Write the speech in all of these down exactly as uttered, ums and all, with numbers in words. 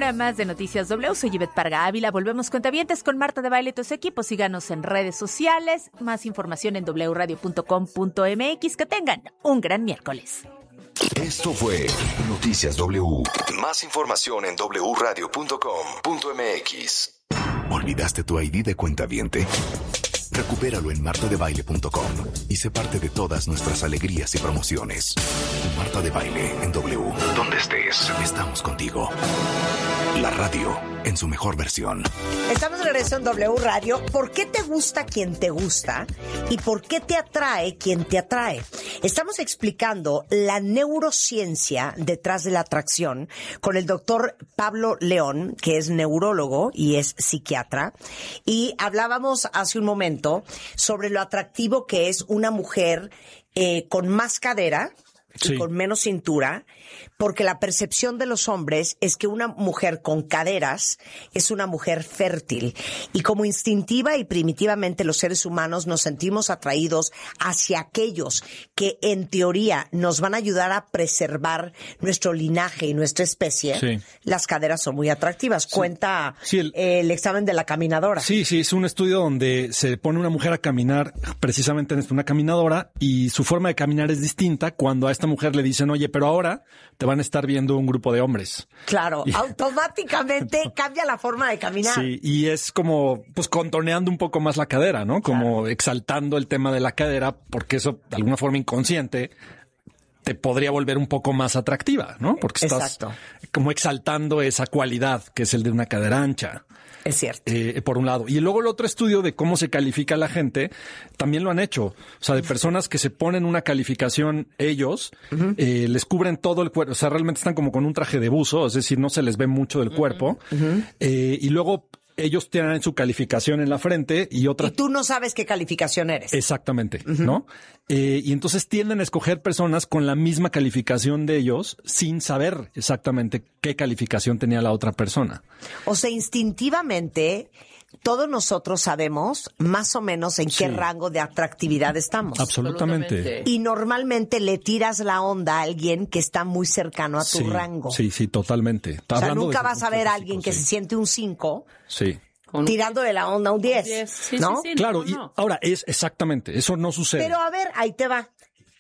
hora más de Noticias W. Soy Ivette Parga Ávila. Volvemos cuentavientes con Marta de Baile y tus equipos. Síganos en redes sociales. Más información en doble u radio punto com punto m x. Que tengan un gran miércoles. Esto fue Noticias W. Más información en doble u radio punto com punto m x. ¿Olvidaste tu I D de cuentaviente? Recupéralo en marta de baile punto com y sé parte de todas nuestras alegrías y promociones. Marta de Baile en W. Donde estés, estamos contigo. La radio en su mejor versión. Estamos de regreso en W Radio. ¿Por qué te gusta quien te gusta? ¿Y por qué te atrae quien te atrae? Estamos explicando la neurociencia detrás de la atracción con el doctor Pablo León, que es neurólogo y es psiquiatra. Y hablábamos hace un momento sobre lo atractivo que es una mujer eh, con más cadera y sí. con menos cintura, porque la percepción de los hombres es que una mujer con caderas es una mujer fértil. Y como instintiva y primitivamente los seres humanos nos sentimos atraídos hacia aquellos que en teoría nos van a ayudar a preservar nuestro linaje y nuestra especie, sí. las caderas son muy atractivas. Sí. Cuenta sí, el, el examen de la caminadora. Sí, sí, es un estudio donde se pone una mujer a caminar precisamente en una caminadora y su forma de caminar es distinta cuando a esta mujer le dicen, oye, pero ahora te van a estar viendo un grupo de hombres. Claro, y automáticamente cambia la forma de caminar. Sí, y es como, pues, contorneando un poco más la cadera, ¿no? Como claro. exaltando el tema de la cadera, porque eso, de alguna forma inconsciente, te podría volver un poco más atractiva, ¿no? Porque estás Exacto. como exaltando esa cualidad que es el de una cadera ancha. Es cierto. Eh, por un lado. Y luego el otro estudio de cómo se califica a la gente, también lo han hecho. O sea, de personas que se ponen una calificación ellos, uh-huh. eh, les cubren todo el cuerpo. O sea, realmente están como con un traje de buzo, es decir, no se les ve mucho del cuerpo. Uh-huh. Eh, y luego ellos tienen su calificación en la frente y otra. Y tú no sabes qué calificación eres. Exactamente, uh-huh. ¿no? Eh, y entonces tienden a escoger personas con la misma calificación de ellos sin saber exactamente qué calificación tenía la otra persona. O sea, instintivamente todos nosotros sabemos más o menos en qué sí. rango de atractividad estamos. Absolutamente. Y normalmente le tiras la onda a alguien que está muy cercano a tu sí, rango. Sí, sí, totalmente. O sea, nunca vas a ver a alguien que sí. se siente un cinco. Sí. Tirando de la onda un diez, diez. Sí, ¿no? Sí, sí, claro, no, no. y ahora es exactamente, eso no sucede. Pero a ver, ahí te va.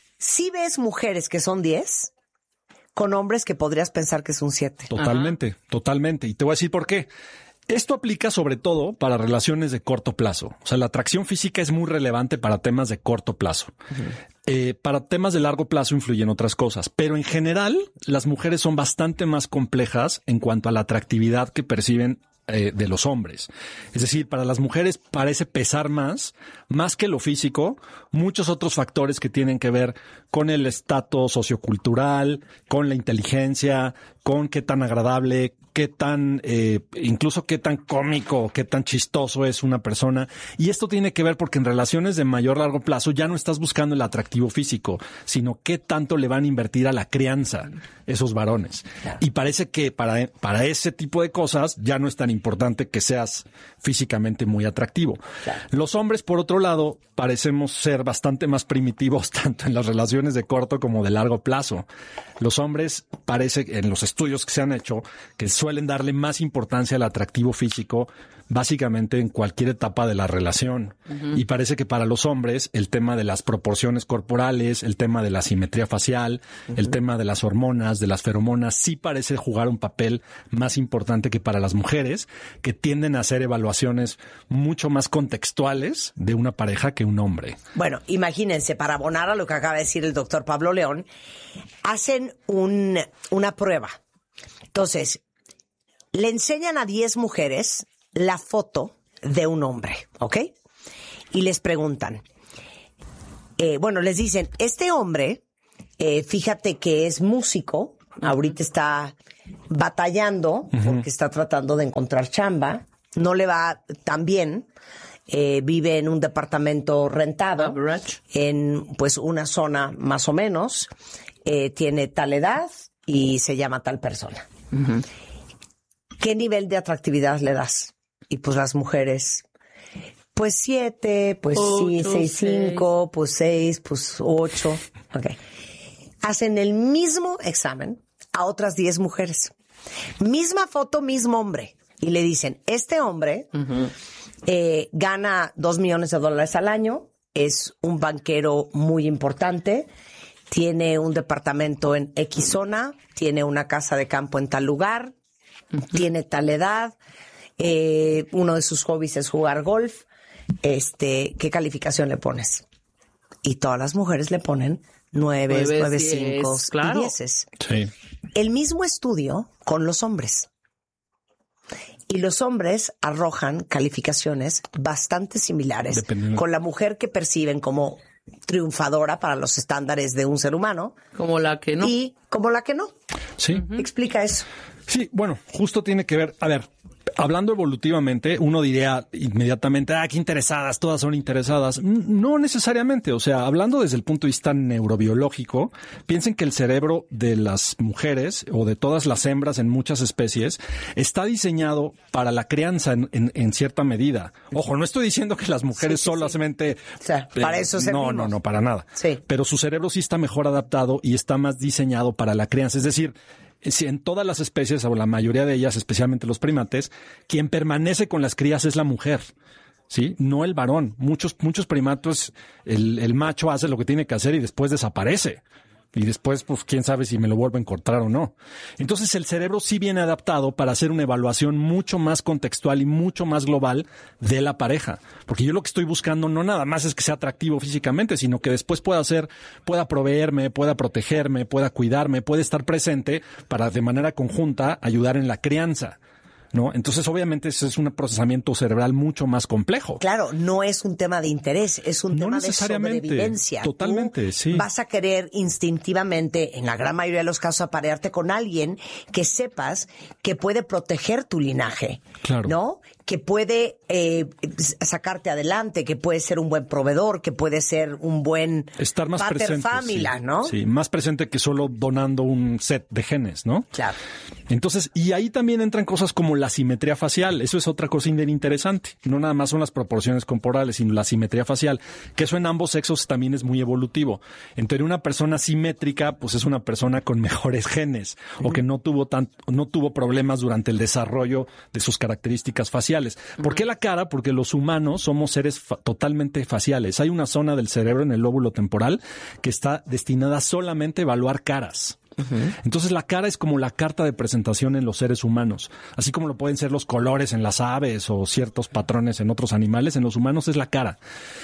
Si ves mujeres que son diez, con hombres que podrías pensar que es un siete. Totalmente, Ajá. totalmente. Y te voy a decir por qué. Esto aplica sobre todo para relaciones de corto plazo. O sea, la atracción física es muy relevante para temas de corto plazo. Uh-huh. Eh, para temas de largo plazo influyen otras cosas. Pero en general, las mujeres son bastante más complejas en cuanto a la atractividad que perciben Eh, de los hombres. Es decir, para las mujeres parece pesar más, más que lo físico, muchos otros factores que tienen que ver con el estatus sociocultural, con la inteligencia, con qué tan agradable, qué tan, eh, incluso qué tan cómico, qué tan chistoso es una persona. Y esto tiene que ver porque en relaciones de mayor largo plazo ya no estás buscando el atractivo físico, sino qué tanto le van a invertir a la crianza esos varones. Claro. Y parece que para, para ese tipo de cosas ya no es tan importante que seas físicamente muy atractivo. Claro. Los hombres, por otro lado, parecemos ser bastante más primitivos tanto en las relaciones de corto como de largo plazo. Los hombres parece, en los estudios que se han hecho, que suelen darle más importancia al atractivo físico básicamente en cualquier etapa de la relación. Uh-huh. Y parece que para los hombres el tema de las proporciones corporales, el tema de la simetría facial, uh-huh. el tema de las hormonas, de las feromonas, sí parece jugar un papel más importante que para las mujeres, que tienden a hacer evaluaciones mucho más contextuales de una pareja que un hombre. Bueno, imagínense, para abonar a lo que acaba de decir el doctor Pablo León, hacen un, una prueba. Entonces, le enseñan a diez mujeres la foto de un hombre, ¿ok? Y les preguntan, eh, bueno, les dicen, este hombre, eh, fíjate que es músico, uh-huh. ahorita está batallando uh-huh. porque está tratando de encontrar chamba, no le va tan bien, eh, vive en un departamento rentado, Average. en pues una zona más o menos, eh, tiene tal edad y se llama tal persona. Uh-huh. ¿Qué nivel de atractividad le das? Y pues las mujeres, pues siete, pues ocho, sí, seis, cinco, pues seis, pues ocho. Okay. Hacen el mismo examen a otras diez mujeres. Misma foto, mismo hombre. Y le dicen, este hombre uh-huh. eh, gana dos millones de dólares al año, es un banquero muy importante, tiene un departamento en X zona, tiene una casa de campo en tal lugar, uh-huh. tiene tal edad, eh, uno de sus hobbies es jugar golf. Este, ¿qué calificación le pones? Y todas las mujeres le ponen nueve, nueve, cinco claro. y dieces. Sí. El mismo estudio con los hombres. Y los hombres arrojan calificaciones bastante similares Dependiendo. Con la mujer que perciben como triunfadora para los estándares de un ser humano. Como la que no. Y como la que no. Sí. Uh-huh. Explica eso. Sí, bueno, justo tiene que ver, a ver, hablando evolutivamente, uno diría inmediatamente, ah, qué interesadas, todas son interesadas. No necesariamente, o sea, hablando desde el punto de vista neurobiológico, piensen que el cerebro de las mujeres o de todas las hembras en muchas especies está diseñado para la crianza en, en, en cierta medida. Ojo, no estoy diciendo que las mujeres sí, sí, solamente... Sí. O sea, para eso servimos. No, no, no, para nada. Sí. Pero su cerebro sí está mejor adaptado y está más diseñado para la crianza. Es decir, si en todas las especies, o la mayoría de ellas, especialmente los primates, quien permanece con las crías es la mujer, ¿sí? No el varón. Muchos, muchos primatos, el, el macho hace lo que tiene que hacer y después desaparece. Y después, pues, quién sabe si me lo vuelvo a encontrar o no. Entonces, el cerebro sí viene adaptado para hacer una evaluación mucho más contextual y mucho más global de la pareja. Porque yo lo que estoy buscando no nada más es que sea atractivo físicamente, sino que después pueda hacer, pueda proveerme, pueda protegerme, pueda cuidarme, puede estar presente para de manera conjunta ayudar en la crianza, ¿no? Entonces, obviamente, ese es un procesamiento cerebral mucho más complejo. Claro, no es un tema de interés, es un no tema de sobrevivencia. Totalmente, Tú sí. Vas a querer instintivamente, en la gran mayoría de los casos, aparearte con alguien que sepas que puede proteger tu linaje, claro. ¿no? Que puede eh, sacarte adelante, que puede ser un buen proveedor, que puede ser un buen estar más pater presente, familia, sí, ¿no? Sí, más presente que solo donando un set de genes, ¿no? Claro. Entonces, y ahí también entran cosas como la simetría facial. Eso es otra cosa bien interesante. No nada más son las proporciones corporales, sino la simetría facial, que eso en ambos sexos también es muy evolutivo. Entonces, una persona simétrica, pues es una persona con mejores genes, uh-huh. o que no tuvo tan, no tuvo problemas durante el desarrollo de sus características faciales. ¿Por qué la cara? Porque los humanos somos seres fa- totalmente faciales. Hay una zona del cerebro en el lóbulo temporal que está destinada solamente a evaluar caras. Uh-huh. Entonces la cara es como la carta de presentación en los seres humanos, así como lo pueden ser los colores en las aves o ciertos patrones en otros animales. En los humanos es la cara.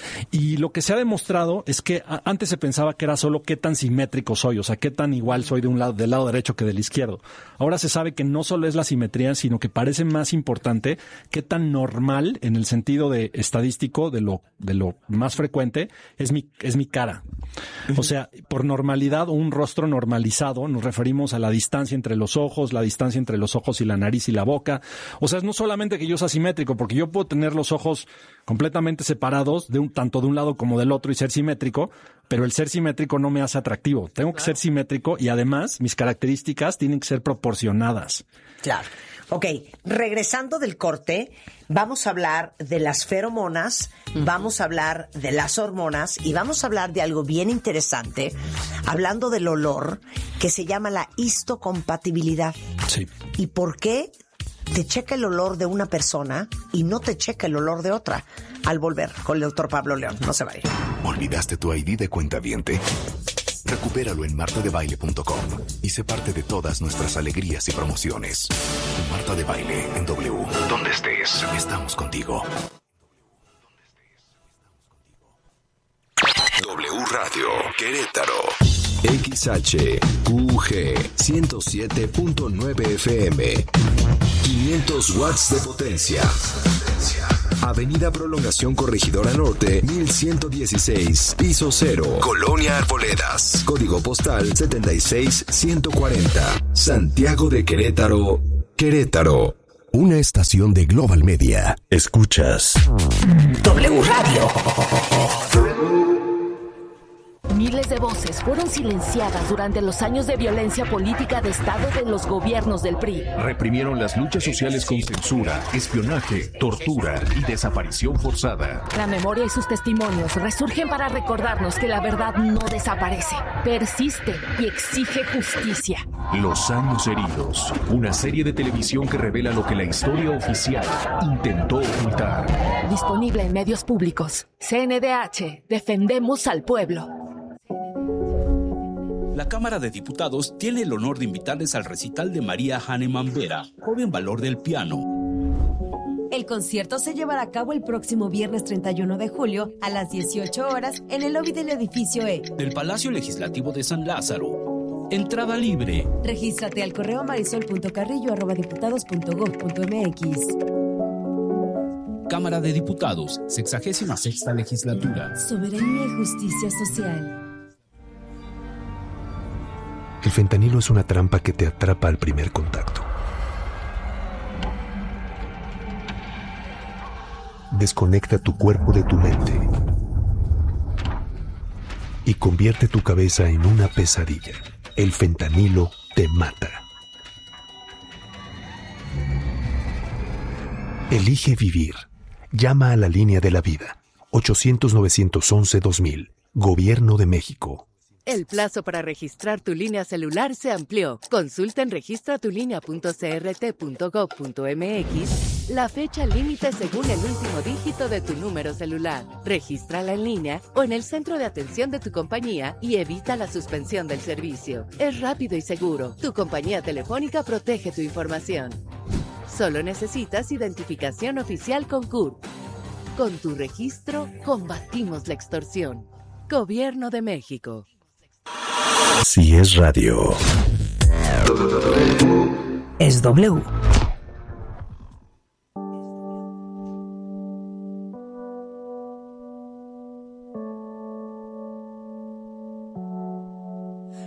Y lo que se ha demostrado es que a- antes se pensaba que era solo qué tan simétrico soy, o sea, qué tan igual soy de un lado, del lado derecho que del izquierdo. Ahora se sabe que no solo es la simetría, sino que parece más importante qué tan normal, en el sentido de estadístico, de lo, de lo más frecuente, es mi, es mi cara. Uh-huh. O sea, por normalidad, un rostro normalizado, nos referimos a la distancia entre los ojos, la distancia entre los ojos y la nariz y la boca. O sea, es no solamente que yo sea simétrico, porque yo puedo tener los ojos completamente separados, de un, tanto de un lado como del otro, y ser simétrico, pero el ser simétrico no me hace atractivo. Tengo que claro. ser simétrico y además mis características tienen que ser proporcionadas. Claro. Ok, regresando del corte, vamos a hablar de las feromonas, uh-huh. vamos a hablar de las hormonas y vamos a hablar de algo bien interesante, hablando del olor, que se llama la histocompatibilidad. Sí. ¿Y por qué te checa el olor de una persona y no te checa el olor de otra? Al volver con el doctor Pablo León. No se vaya. ¿Olvidaste tu I D de cuentaviente? Recupéralo en marta de baile punto com y sé parte de todas nuestras alegrías y promociones. Marta de Baile en W. Donde estés, estamos contigo. W Radio Querétaro. X H U G ciento siete punto nueve F M. quinientos watts de potencia. Avenida Prolongación Corregidora Norte, mil ciento dieciséis, piso cero, Colonia Arboledas. Código postal setenta y seis ciento cuarenta. Santiago de Querétaro, Querétaro. Una estación de Global Media. Escuchas W Radio. Miles de voces fueron silenciadas durante los años de violencia política de Estado de los gobiernos del P R I. Reprimieron las luchas sociales con censura, espionaje, tortura y desaparición forzada. La memoria y sus testimonios resurgen para recordarnos que la verdad no desaparece, persiste y exige justicia. Los años heridos, una serie de televisión que revela lo que la historia oficial intentó ocultar. Disponible en medios públicos. C N D H, defendemos al pueblo. La Cámara de Diputados tiene el honor de invitarles al recital de María Hahnemann Vera, joven valor del piano. El concierto se llevará a cabo el próximo viernes treinta y uno de julio a las dieciocho horas en el lobby del edificio E del Palacio Legislativo de San Lázaro. Entrada libre. Regístrate al correo marisol punto carrillo arroba diputados punto gob punto mx. Cámara de Diputados, sexagésima sexta legislatura. Soberanía y justicia social. El fentanilo es una trampa que te atrapa al primer contacto. Desconecta tu cuerpo de tu mente y convierte tu cabeza en una pesadilla. El fentanilo te mata. Elige vivir. Llama a la línea de la vida. ochocientos, novecientos once, dos mil. Gobierno de México. El plazo para registrar tu línea celular se amplió. Consulta en registra tu línea punto c r t punto gob punto m x la fecha límite según el último dígito de tu número celular. Regístrala en línea o en el centro de atención de tu compañía y evita la suspensión del servicio. Es rápido y seguro. Tu compañía telefónica protege tu información. Solo necesitas identificación oficial con C U R P. Con tu registro, combatimos la extorsión. Gobierno de México. Si es radio. Es W.